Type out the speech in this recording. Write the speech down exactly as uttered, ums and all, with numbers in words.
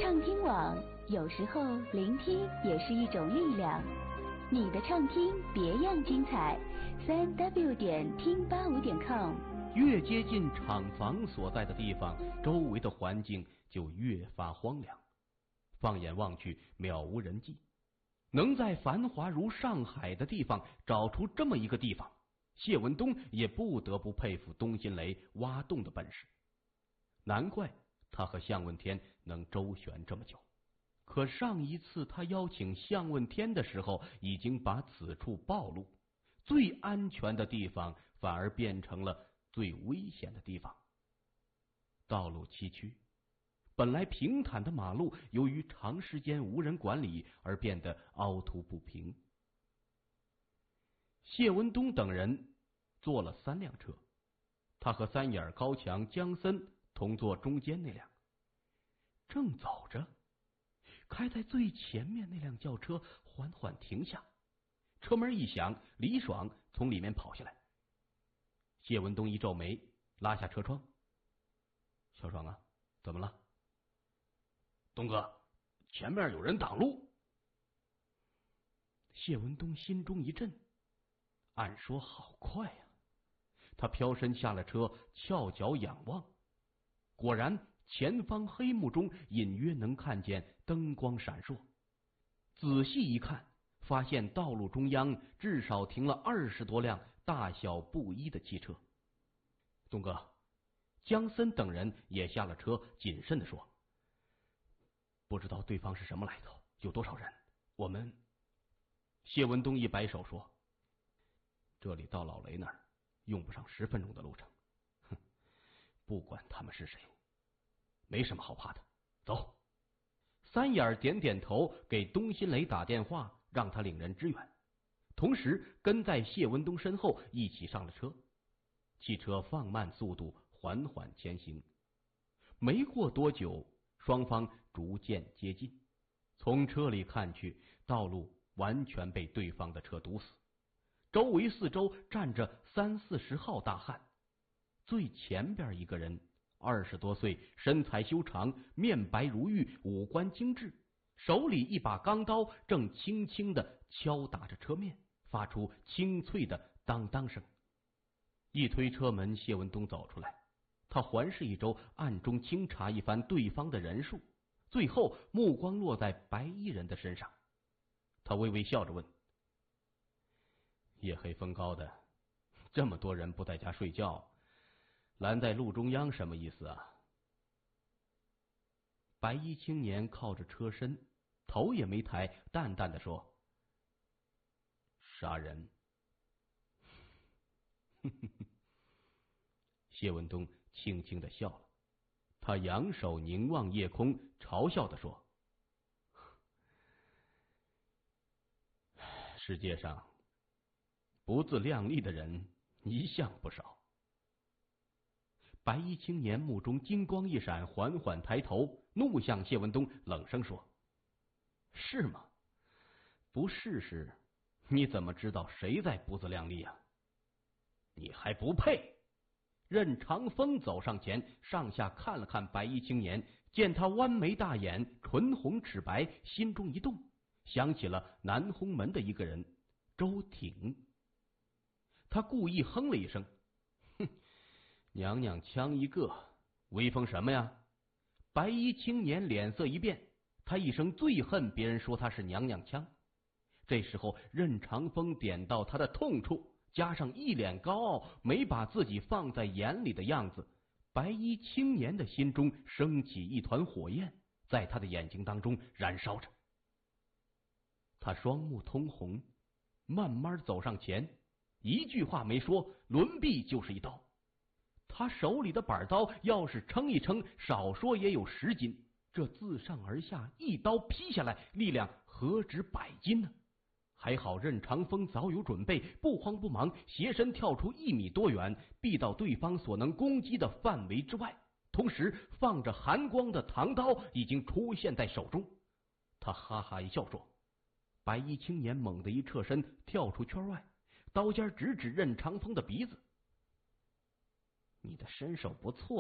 畅听网，有时候聆听也是一种力量。你的畅听别样精彩，三 w 点听八五点 com。 越接近厂房所在的地方，周围的环境就越发荒凉，放眼望去渺无人迹。能在繁华如上海的地方找出这么一个地方，谢文东也不得不佩服东辛雷挖洞的本事。难怪他和向问天能周旋这么久。可上一次他邀请向问天的时候，已经把此处暴露，最安全的地方反而变成了最危险的地方。道路崎岖，本来平坦的马路由于长时间无人管理而变得凹凸不平。谢文东等人坐了三辆车，他和三眼高强、江森同坐中间那辆。正走着，开在最前面那辆轿车缓缓停下，车门一响，李爽从里面跑下来。谢文东一皱眉，拉下车窗：“小爽啊，怎么了？”“ 东哥，前面有人挡路。” 谢文东心中一震，按说好快呀、啊！他飘身下了车，翘脚仰望，果然前方黑幕中隐约能看见灯光闪烁。仔细一看，发现道路中央至少停了二十多辆大小不一的汽车。东哥，江森等人也下了车，谨慎地说：“不知道对方是什么来头，有多少人？我们……”谢文东一摆手说：“这里到老雷那儿用不上十分钟的路程。哼，不管他们是谁，没什么好怕的，走。”三眼点点头，给东辛雷打电话，让他领人支援，同时跟在谢文东身后一起上了车。汽车放慢速度，缓缓前行。没过多久，双方逐渐接近。从车里看去，道路完全被对方的车堵死，周围四周站着三四十号大汉。最前边一个人二十多岁，身材修长，面白如玉，五官精致，手里一把钢刀正轻轻地敲打着车面，发出清脆的当当声。一推车门，谢文东走出来，他环视一周，暗中清查一番对方的人数，最后目光落在白衣人的身上。他微微笑着问：“夜黑风高的，这么多人不在家睡觉，拦在路中央什么意思啊？”白衣青年靠着车身，头也没抬，淡淡的说：“杀人。”谢文东轻轻的笑了，他仰首凝望夜空，嘲笑的说：“世界上不自量力的人一向不少。”白衣青年目中金光一闪，缓缓抬头，怒向谢文东，冷声说：“是吗？不试试，你怎么知道谁在不自量力啊？你还不配！”任长风走上前，上下看了看白衣青年，见他弯眉大眼，唇红齿白，心中一动，想起了南烘门的一个人周挺。他故意哼了一声：“哼，娘娘腔一个，威风什么呀？”白衣青年脸色一变，他一生最恨别人说他是娘娘腔。这时候任长风点到他的痛处，加上一脸高傲，没把自己放在眼里的样子，白衣青年的心中升起一团火焰，在他的眼睛当中燃烧着。他双目通红，慢慢走上前，一句话没说，抡臂就是一刀。他手里的板刀要是称一称，少说也有十斤，这自上而下一刀劈下来，力量何止百斤呢？还好任长风早有准备，不慌不忙，斜身跳出一米多远，避到对方所能攻击的范围之外，同时放着寒光的唐刀已经出现在手中。他哈哈一笑说：“白衣青年猛地一侧身，跳出圈外，刀尖直指任长风的鼻子。你的身手不错